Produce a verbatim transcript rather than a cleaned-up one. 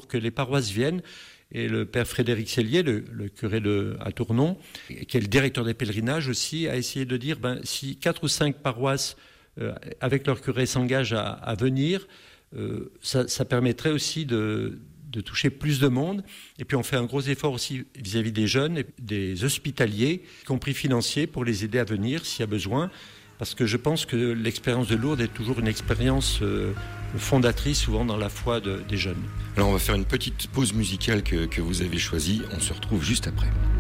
que les paroisses viennent. Et le père Frédéric Sellier, le, le curé de, à Tournon, qui est le directeur des pèlerinages aussi, a essayé de dire, ben, si quatre ou cinq paroisses, euh, avec leur curé, s'engagent à, à venir, euh, ça, ça permettrait aussi de, de toucher plus de monde. Et puis on fait un gros effort aussi vis-à-vis des jeunes, et des hospitaliers, y compris financiers, pour les aider à venir s'il y a besoin. Parce que je pense que l'expérience de Lourdes est toujours une expérience euh, fondatrice, souvent dans la foi de, des jeunes. Alors on va faire une petite pause musicale que, que vous avez choisie. On se retrouve juste après.